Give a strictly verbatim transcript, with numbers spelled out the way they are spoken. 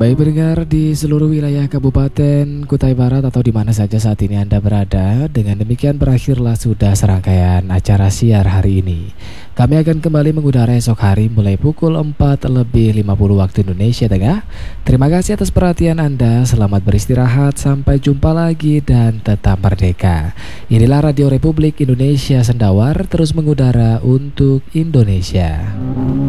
Baik pendengar di seluruh wilayah Kabupaten Kutai Barat atau di mana saja saat ini Anda berada, dengan demikian berakhirlah sudah serangkaian acara siar hari ini. Kami akan kembali mengudara esok hari mulai pukul empat lebih lima puluh waktu Indonesia Tengah. Terima kasih atas perhatian Anda, selamat beristirahat, sampai jumpa lagi dan tetap merdeka. Inilah Radio Republik Indonesia Sendawar, terus mengudara untuk Indonesia.